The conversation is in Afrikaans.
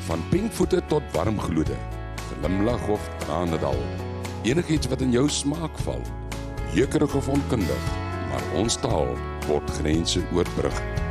Van pinkvoete tot warmgloede, glimlag of tranendal. Enigiets wat in jou smaak val, jeukerig of onkundig, maar ons taal word grense oorbrug.